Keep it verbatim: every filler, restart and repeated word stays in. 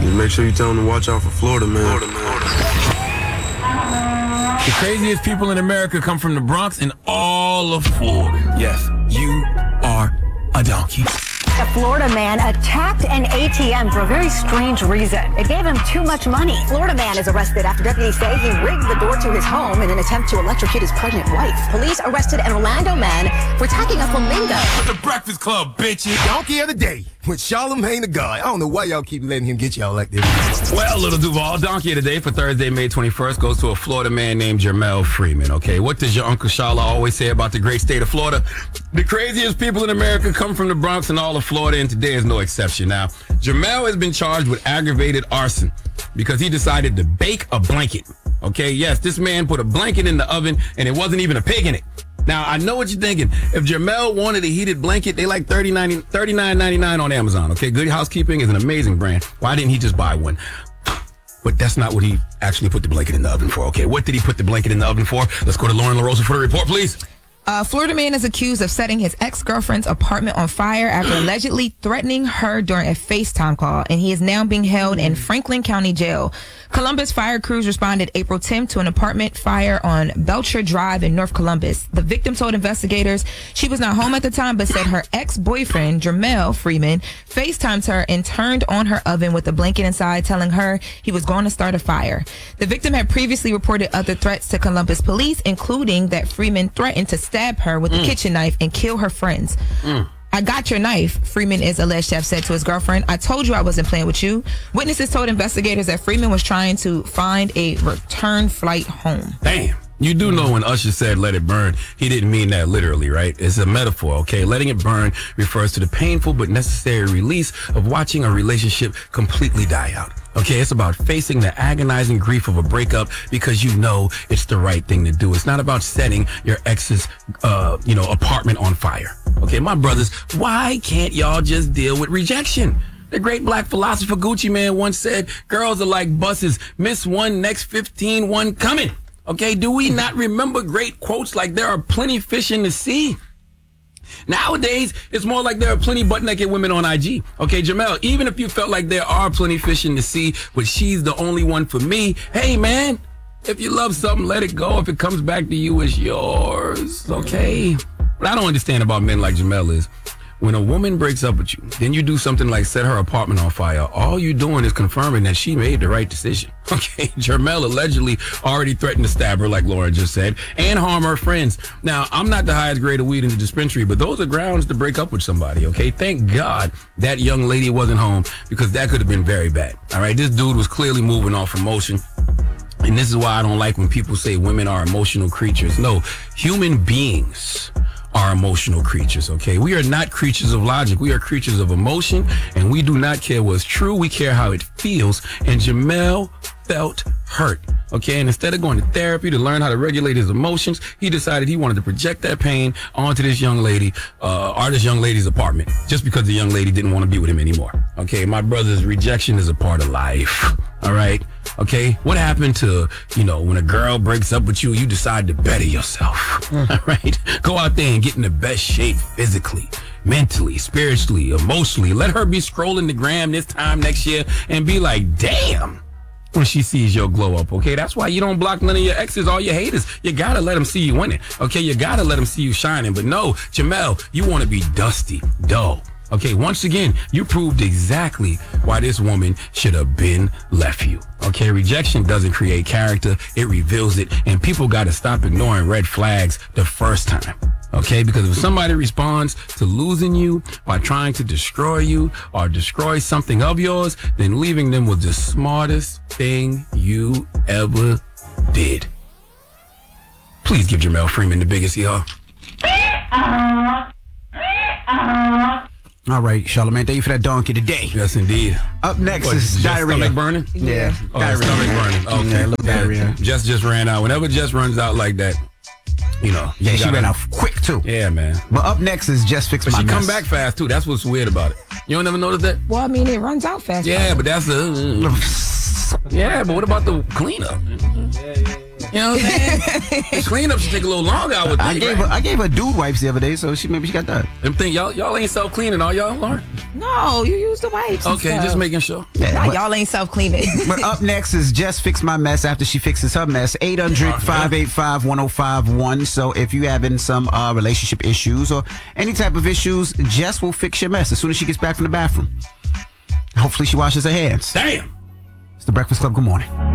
Just make sure you tell them to watch out for Florida, man. Florida, man. The craziest people in America come from the Bronx and all of Florida. Yes, you are a donkey. A Florida man attacked an A T M for a very strange reason. It gave him too much money. Florida man is arrested after deputies say he rigged the door to his home in an attempt to electrocute his pregnant wife. Police arrested an Orlando man for attacking a flamingo. At the Breakfast Club, bitches. Donkey of the day with Charlamagne the God. I don't know why y'all keep letting him get y'all like this. Well, Little Duval, Donkey of the day for Thursday, May twenty-first goes to a Florida man named Jermell Freeman. Okay, what does your Uncle Shala always say about the great state of Florida? The craziest people in America come from the Bronx and all of Florida, and today is no exception. Now, Jermell has been charged with aggravated arson because he decided to bake a blanket. Okay, yes, this man put a blanket in the oven and it wasn't even a pig in it. Now, I know what you're thinking. If Jermell wanted a heated blanket, they like thirty-nine ninety-nine on Amazon. Okay, Good Housekeeping is an amazing brand. Why didn't he just buy one? But that's not what he actually put the blanket in the oven for. Okay, what did he put the blanket in the oven for? Let's go to Lauren LaRosa for the report, please. A Florida man is accused of setting his ex-girlfriend's apartment on fire after allegedly threatening her during a FaceTime call, and he is now being held in Franklin County Jail. Columbus fire crews responded April tenth to an apartment fire on Belcher Drive in North Columbus. The victim told investigators she was not home at the time, but said her ex-boyfriend, Jermell Freeman, FaceTimed her and turned on her oven with a blanket inside, telling her he was going to start a fire. The victim had previously reported other threats to Columbus police, including that Freeman threatened to stab her with a mm. kitchen knife and kill her friends. Mm. I got your knife, Freeman is alleged to have said to his girlfriend. I told you I wasn't playing with you. Witnesses told investigators that Freeman was trying to find a return flight home. Damn. You do know when Usher said let it burn, he didn't mean that literally, right? It's a metaphor, okay? Letting it burn refers to the painful but necessary release of watching a relationship completely die out. Okay, it's about facing the agonizing grief of a breakup because you know it's the right thing to do. It's not about setting your ex's, uh, you know, apartment on fire. Okay, my brothers, why can't y'all just deal with rejection? The great black philosopher Gucci Mane once said, girls are like buses. Miss one, next fifteen, one coming. Okay, do we not remember great quotes like there are plenty fish in the sea? Nowadays, it's more like there are plenty butt-naked women on I G. Okay, Jermell, even if you felt like there are plenty fish in the sea, but she's the only one for me, hey, man, if you love something, let it go. If it comes back to you, it's yours, okay? What I don't understand about men like Jermell is when a woman breaks up with you, then you do something like set her apartment on fire, all you're doing is confirming that she made the right decision. Okay, Jermell allegedly already threatened to stab her, like Laura just said, and harm her friends. Now, I'm not the highest grade of weed in the dispensary, but those are grounds to break up with somebody, okay? Thank God that young lady wasn't home because that could have been very bad. All right, this dude was clearly moving off emotion. And this is why I don't like when people say women are emotional creatures. No, human beings are emotional creatures, okay? We are not creatures of logic. We are creatures of emotion, and we do not care what's true. We care how it feels. And Jermell felt hurt, okay? And instead of going to therapy to learn how to regulate his emotions, he decided he wanted to project that pain onto this young lady, uh, or this young lady's apartment, just because the young lady didn't want to be with him anymore, okay? My brother's rejection is a part of life, all right? Okay, what happened to, you know, when a girl breaks up with you, you decide to better yourself, mm. all right? Go out there and get in the best shape physically, mentally, spiritually, emotionally. Let her be scrolling the gram this time next year and be like, damn, when she sees your glow up, okay? That's why you don't block none of your exes or your haters. You gotta let them see you winning, okay? You gotta let them see you shining. But no, Jermell, you want to be dusty, dull. Okay, once again, you proved exactly why this woman should have been left you. Okay, rejection doesn't create character, it reveals it, and people got to stop ignoring red flags the first time. Okay, because if somebody responds to losing you by trying to destroy you or destroy something of yours, then leaving them was the smartest thing you ever did. Please give Jermell Freeman the biggest y'all. All right, Charlamagne, thank you for that donkey today. Yes, indeed. Up next what, is diarrhea. Stomach burning? Yeah. Oh, diarrhea. Stomach burning. Okay. Yeah, a little diarrhea. Jess just ran out. Whenever Jess runs out like that, you know. Yeah, you she gotta, ran out quick, too. Yeah, man. But up next is Just Fix but My she Mess. come back fast, too. That's what's weird about it. You don't ever notice that? Well, I mean, it runs out fast. Yeah, but that's the... Uh, yeah, but what about the cleanup? Yeah, yeah, yeah. You know what I'm saying? The cleanup should take a little longer, I would think. I gave right? her I gave her dude wipes the other day, so she maybe she got that. Them thing, y'all, y'all ain't self-cleaning, all y'all, Lauren? No, you use the wipes. and Okay, stuff. just making sure. Yeah, Nah, but- y'all ain't self cleaning. But up next is Just Fix My Mess after she fixes her mess. eight hundred, five eight five, one oh five one. So if you having some uh, relationship issues or any type of issues, Jess will fix your mess as soon as she gets back from the bathroom. Hopefully she washes her hands. Damn. It's the Breakfast Club. Good morning.